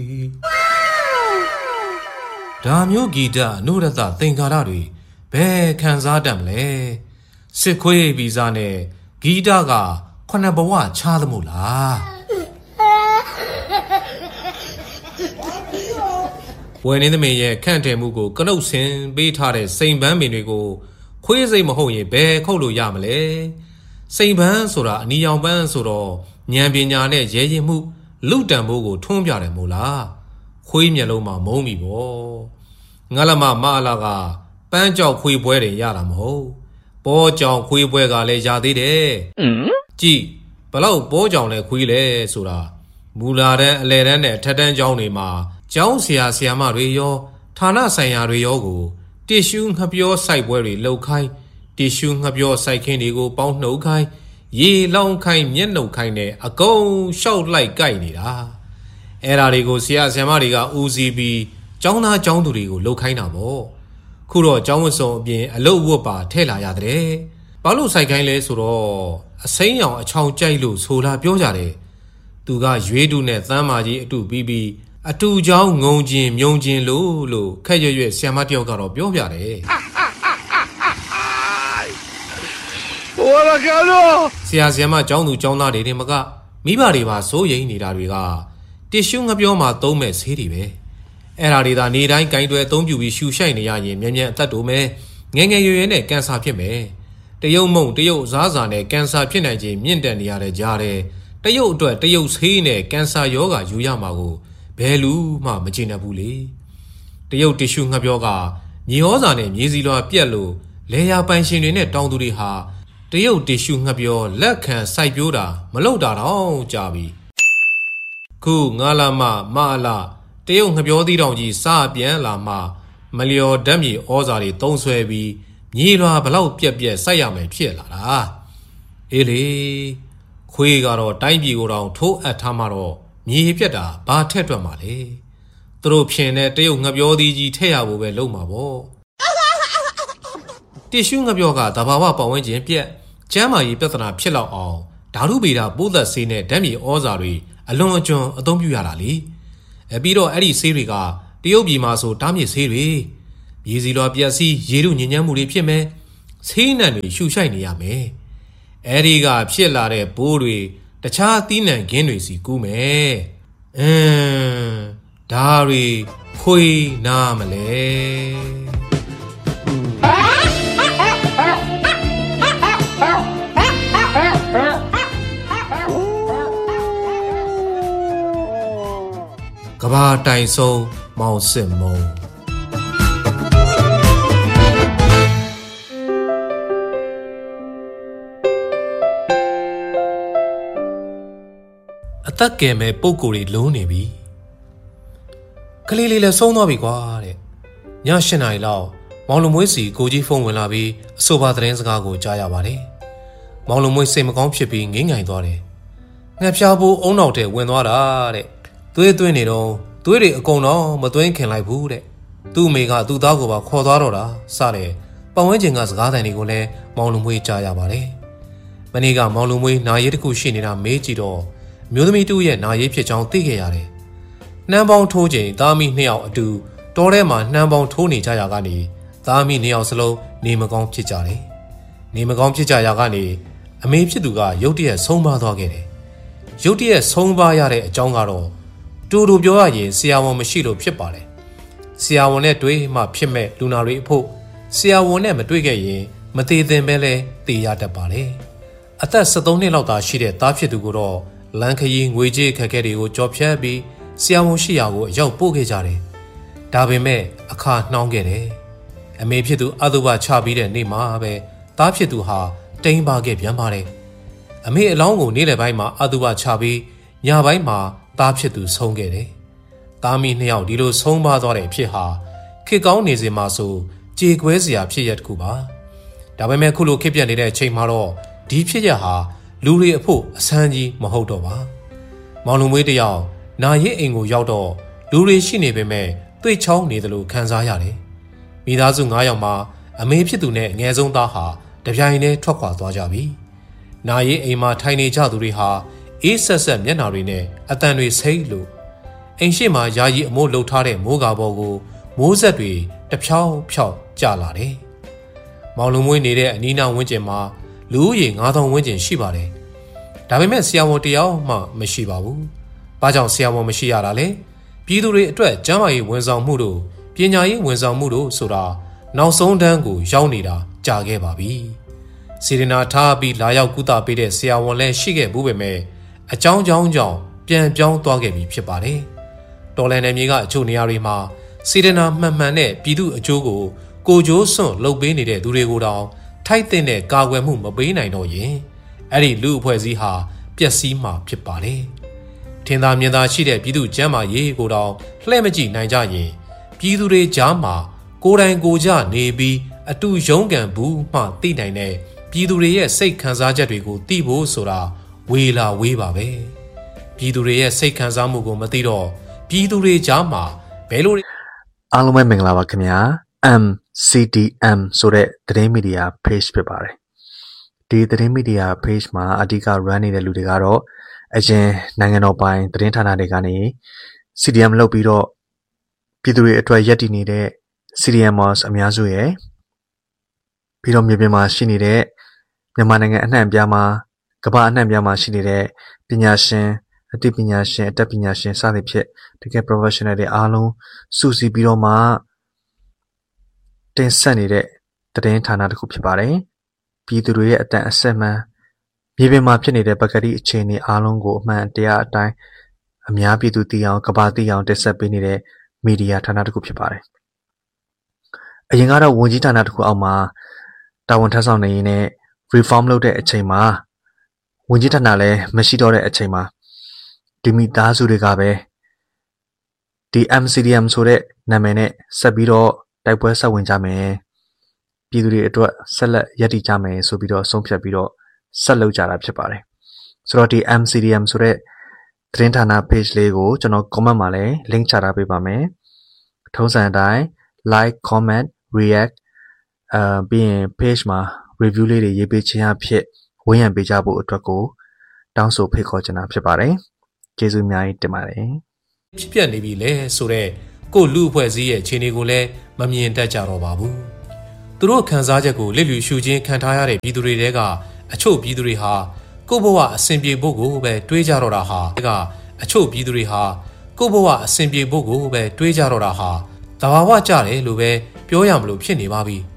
ဒါမျိုးဂီတအနုရတသင်္ကာရတွေဘယ်ခံစားတတ်မလဲစစ်ခွေးဗီဇာနဲ့ဂီတကခုနှစ်ဘဝချားသမို့လားဝယ်နေသမင်ရဲ့ခန့်တယ်မှုကိုကနှုတ်ဆင်ပေးထားတဲ့စိန်ပန်းပင်တွေကိုခွေးစိတ်မဟုတ်ရင်ဘယ်ခုတ်လို့ရမလဲစိန်ပန်းဆိုတာအနီရောင်ပန်းဆိုတော့ဉာဏ်ပညာနဲ့ရဲရင်မှုလူတံမိုးကိုထွန်းပြတယ်မို့လားခွေးမျက်လုံးမှာမုန်းပြီပေါ့ငါလမမအလာကပန်းကြောက်ခွေးပွဲတွေရတာမဟုတ်ပေါ်ကြောင်ခွေးပွဲကလည်းရသေးတယ်ကြည်ဘလောက်ပေါ်ကြောင်လဲခွေးလဲဆိုတာမူလာတန်းအလဲတန်းနဲ့ထက်တန်းကျောင်းတွေမှာကျောင်းဆရာဆရာမတွေရောဌာနဆိုင်ရာတွေရောကိုတီရှူးငှပြောစိုက်ပွဲတွေလှုပ်ခိုင်းတီရှူးငှပြောစိုက်ခင်းတွေကိုပေါင်းနှုတ်ခိုင်းရေလောင်းခိုင်းမျက်နှုတ်ခိုင်းနဲ့အကုန်ရှောက်လိုက်ကြိုက်နေတာအဲ့ဓာတွေကိုဆရာဆရာမတွေကဦးစီးပြီးကျောင်းသားကျောင်းသူတွေကိုလှုပ်ခိုင်းတာပေါ့ခုတော့ကျောင်းဝတ်စုံအပြင်အလုတ်ဝတ်ပါထည့်လာရတဲ့ဘာလို့စိုက်ခိုင်းလဲဆိုတော့အစိမ်းရောင်အချောင်ကြိုက်လို့ဆိုတာပြောကြတယ်သူကရွေးတူနဲ့သမ်းမာကြီးအတူပြီးအတူချောင်းငုံကျင်မြုံကျင်လို့ခက်ရွက်ဆရာမတယောက်ကတော့ပြောပြတယ်ဆရာဆရာမကျောင်းသူကျောင်းသားတွေတင်မကမိဘတွေပါစိုးရိမ်နေတာတွေကတ िश ူးငပြောမှာသုံးမဲ့ဆေးတွေပဲအဲ့ဓာတွေသာနေတိုင်းဂိုင်းတွယ်အသုံးပြုပြီးရှူရှိုက်နေရရင်မြန်မြန်အသက်တိုမယ်ငယ်ငယ်ရွယ်ရွယ်နဲ့ကန်ဆာဖြစ်မယ်တရုတ်မုံတရုတ်စားစာနဲ့ကန်ဆာဖြစ်နိုင်ခြင်းမြင့်တက်နေရတဲ့ကြားတဲ့တရုတ်အတွက်တရုတ်ဆေးနဲ့ကန်ဆာယောဂါယူရမှာကိုဘယ်လူမှမကျေနပ်ဘူးလေတရုတ်တ िश ူးငပြောကမြေဩဇာနဲ့မြေစီလွာပြက်လို့လေယာပိုင်ရှင်တွေနဲ့တောင်သူတွေဟာတရုတ်တ िश ူးငပြောလက်ခံစိုက်ပျိုးတာမလုပ်တာတော့ကြာပြီခုငါလာမအလာတရုတ်ငပြောသီးတောင်ကြီးစပြန်လာမှမလျော်ဓာတ်မြေဩဇာတွေသုံးဆွဲပြီးမြေလွာဘလောက်ပြက်စိုက်ရမယ်ဖြစ်လာတာအေးလေခွေးကတော့တိုင်းပြည်ကိုတောင်ထိုးအပ်ထားမှတော့မြေပြက်တာဘာထက်တွက်မှလဲသူတို့ဖြင်တဲ့တရုတ်ငပြောသီးကြီးထည့်ရဖို့ပဲလုပ်မှာပေါ့တ िश ူးငပြောကသဘာဝပတ်ဝန်းကျင်ပြက်ကျမ်းမာရေးပြဿနာဖြစ်လောက်အောင်ဓာတုဗေဒပိုးသက်ဆေးနဲ့ဓာတ်မြေဩဇာတွေအလွန်အကျွံအသုံးပြုရတာလေပြီးတော့အဲ့ဒီဆေးတွေကတရုတ်ပြည်မှာဆိုတားမြစ်ဆေးတွေမြေစီလွာပြက်စီးရေထုညဉ့်ညမ်းမှုတွေဖြစ်မယ်ဆေးနံတွေရှူရှိုက်နေရမယ်အဲ့ဒီကဖြစ်လာတဲ့ပိုးတွေတခြားသီးနှံခင်းတွေစီကူးမယ်ဒါတွေခွေးနားမလဲကဘာတိုင်ဆုံးမောင်စစ်မုံအသက်ကယ်မဲ့ပုံကိုယ်တွေလုံးနေပြီကလေးလေးလည်းဆုံးသွားပြီကွာတဲ့ည8 နာရီလောက်မောင်လုံမွေးစီကိုကြီးဖုန်းဝင်လာပြီးအဆိုပါသတင်းစကားကိုကြားရပါတယ်မောင်လုံမွေးစိတ်မကောင်းဖြစ်ပြီးငိမ့်ငိုင်သွားတယ်ငှက်ဖျားဖို့အုံနောက်ထဲဝင်သွားတာတဲ့သွေးသွင်းနေတော့သွေးတွေအကုန်တော့မသွင်းခင်လိုက်ဘူးတဲ့သူ့အမေကသူ့သားကိုပါခေါ်သွားတော့တာစတယ်ပတ်ဝန်းကျင်ကစကားသံတွေကိုလည်းမောင်လုံမွေးကြားရပါတယ်မနေ့ကမောင်လုံမွေးနာရေးတစ်ခုရှိနေတာမေးကြည့်တော့မျိုးသမီးတူရဲ့နာရေးဖြစ်ကြောင်းသိခဲ့ရတယ်နှမ်းပေါင်းထိုးချိန်သားမိ2ယောက်အတူတောထဲမှာနှမ်းပေါင်းထိုးနေကြရာကနေသားမိ2ယောက်စလုံးနေမကောင်းဖြစ်ကြတယ်နေမကောင်းဖြစ်ကြရာကနေအမေဖြစ်သူကရုတ်တရက်ဆုံးပါသွားခဲ့တယ်ရုတ်တရက်ဆုံးပါရတဲ့အကြောင်းကတော့တူပြောရရင်ဆရာဝန်မရှိလို့ဖြစ်ပါတယ်ဆရာဝန်နဲ့တွေ့မှဖြစ်မဲ့လူနာတွေအဖို့ဆရာဝန်နဲ့မတွေ့ခဲ့ရင်မသေးသင်ပဲလဲသေရတတ်ပါတယ်အသက်73နှစ်လောက်သာရှိတဲ့သားဖြစ်သူကိုတော့လမ်းခရီးငွေကြေးအခက်အခဲတွေကိုကြော်ဖြတ်ပြီးဆရာဝန်ရှိရာကိုအရောက်ပို့ခဲ့ကြတယ်ဒါပေမဲ့အခါနှောင်းခဲ့တယ်အမေဖြစ်သူအသုဘချပြီးတဲ့နေ့မှာပဲသားဖြစ်သူဟာတိမ်းပါခဲ့ပြန်ပါတယ်အမေအလောင်းကိုနေ့လယ်ပိုင်းမှာအသုဘချပြီးညပိုင်းမှာသားဖြစ်သူဆုံးခဲ့တယ်သားမိ2ယောက်ဒီလိုဆုံးပါသွားတဲ့အဖြစ်ဟာခေတ်ကောင်းနေစဉ်မှာဆိုကြေကွဲစရာဖြစ်ရတခုပါဒါပေမဲ့ခုလိုခေတ်ပြတ်နေတဲ့အချိန်မှာတော့ဒီဖြစ်ရဟာလူတွေအဖို့အဆန်းကြီးမဟုတ်တော့ပါမောင်လူမွေးတယောက်နာရင်အိမ်ကိုရောက်တော့လူတွေရှိနေပေမဲ့တွေ့ချောင်းနေတယ်လို့ခံစားရတယ်မိသားစု9ယောက်မှာအမေဖြစ်သူနဲ့အငယ်ဆုံးသားဟာတပြိုင်တည်းထွက်ခွာသွားကြပြီနာရင်အိမ်မှာထိုင်နေကြသူတွေဟာအေးဆက်ဆက်မျက်နှာတွေနဲ့အတန်တွေဆိတ်လို့အိမ်ရှိမှာယာယီအမိုးလှုပ်ထားတဲ့မိုးကာပေါ်ကိုမိုးဆက်တွေတဖြောင်းဖြောင်းကျလာတယ်။မောင်လုံးမွေးနေတဲ့အနီးနားဝန်းကျင်မှာလူဦးရေ9000ဝန်းကျင်ရှိပါတယ်။ဒါပေမဲ့ဆရာဝန်တယောက်မှမရှိပါဘူး။ဘာကြောင့်ဆရာဝန်မရှိရတာလဲ။ပြည်သူတွေအတွက်ကျန်းမာရေးဝန်ဆောင်မှုတို့ပညာရေးဝန်ဆောင်မှုတို့ဆိုတာနောက်ဆုံးတန်းကိုရောက်နေတာကြာခဲ့ပါပြီ။စေတနာထားပြီးလာရောက်ကုသပေးတဲ့ဆရာဝန်လည်းရှိခဲ့ဘူးပေမဲ့အကြောင်းကြောင့်ပြန်ပြောင်းသွားခဲ့ပြီဖြစ်ပါတယ်။တော်လန်နယ်မြေကအချို့နေရာတွေမှာစေတနာမှန်မှန်နဲ့ပြည်သူအကျိုးကိုကိုကျိုးစွန့်လုပ်ပေးနေတဲ့သူတွေကိုတောင်ထိုက်တဲ့ကာကွယ်မှုမပေးနိုင်တော့ရင်အဲ့ဒီလူအဖွဲ့အစည်းဟာပျက်စီးမှာဖြစ်ပါတယ်။ထင်သာမြင်သာရှိတဲ့ပြည်သူကျန်းမာရေးကိုတောင်လှည့်မကြည့်နိုင်ကြရင်ပြည်သူတွေကြားမှာကိုယ်တိုင်ကိုယ်ကျနေပြီးအတူရုန်းကန်ဘူးမှသိနိုင်တဲ့ပြည်သူတွေရဲ့စိတ်ခံစားချက်တွေကိုသိဖို့ဆိုတာဝေလာဝေးပါပဲ။ပြည်သူတွေရဲ့စိတ်ခံစားမှုကိုမသိတော့ပြည်သူတွေကြားမှာဘယ်လိုအားလုံးပဲမင်္ဂလာပါခင်ဗျာ MCDM ဆိုတဲ့သတင်းမီဒီယာ page ဖြစ်ပါတယ်ဒီသတင်းမီဒီယာ page မှာအဓိက run နေတဲ့လူတွေကတော့အရင်နိုင်ငံတော်ပိုင်သတင်းဌာနတွေကနေ CDM လုပ်ပြီးတော့ပြည်သူတွေအတွက်ရပ်တည်နေတဲ့ CDMers အများစုရဲ့ပြီးတော့မြေပြင်မှာရှိနေတဲ့မြန်မာနိုင်ငံအနှံ့အပြားမှာကမ္ဘာအနှံ့အပြားမှာရှိနေတဲ့ပညာရှင်အသိပညာရှင်အတတ်ပညာရှင်စသဖြင့်တကယ် professional တွေအားလုံးစုစည်းပြီးတော့မှတင်ဆက်နေတဲ့သတင်းဌာနတစ်ခုဖြစ်ပါတယ်။ပြည်သူတွေရဲ့အတန်အဆက်မှန်မြေပြင်မှာဖြစ်နေတဲ့ပကတိအခြေအနေအားလုံးကိုအမှန်တရားအတိုင်းအများပြည်သူသိအောင်ကမ္ဘာသိအောင်တင်ဆက်ပေးနေတဲ့မီဒီယာဌာနတစ်ခုဖြစ်ပါတယ်။အရင်ကတော့ဝန်ကြီးဌာနတစ်ခုအောက်မှာတာဝန်ထမ်းဆောင်နေရင်းနဲ့ reform လုပ်တဲ့အချိန်မှာဝန်ကြီးဌာနလည်းမရှိတော့တဲ့အချိန်မှာဒီမိသားစုတွေကပဲဒီ MCDM ဆိုတဲ့နာမည်နဲ့ဆက်ပြီးတော့တိုက်ပွဲဆက်ဝင်ကြမယ်ပြည်သူတွေအတွက်ဆက်လက်ရည်တည်ကြမယ်ဆိုပြီးတော့ဆုံးဖြတ်ပြီးတော့ဆက်လုပ်ကြတာဖြစ်ပါတယ်ဆိုတော့ဒီ MCDM ဆိုတဲ့သတင်းဌာန page လေးကိုကျွန်တော် comment မှာလည်း link ချထားပေးပါမယ်ထုံးစံအတိုင်း like comment react ပြီးရင် page မှာ review လေးတွေရေးပေးခြင်းအဖြစ်ဝန်းရံပေးကြဖို့အတွက်ကိုတောင်းဆိုဖိတ်ခေါ်ချင်တာဖြစ်ပါတယ်ကျေးဇူးအများကြီးတင်ပါတယ်ဖြစ်ပြနေပြီလေဆိုတော့ကိုလူအဖွဲ့အစည်းရဲ့ခြေနေကိုလည်းမမြင်တတ်ကြတော့ပါဘူးသူတို့ခံစားချက်ကိုလစ်လျူရှုခြင်းခံထားရတဲ့ပြည်သူတွေတဲကအချို့ပြည်သူတွေဟာကိုယ့်ဘဝအဆင်ပြေဖို့ကိုပဲတွေးကြတော့တာဟာအချို့ပြည်သူတွေဟာကိုယ့်ဘဝအဆင်ပြေဖို့ကိုပဲတွေးကြတော့တာဟာတဘာဝကြတယ်လို့ပဲပြောရမလို့ဖြစ်နေပါပြီ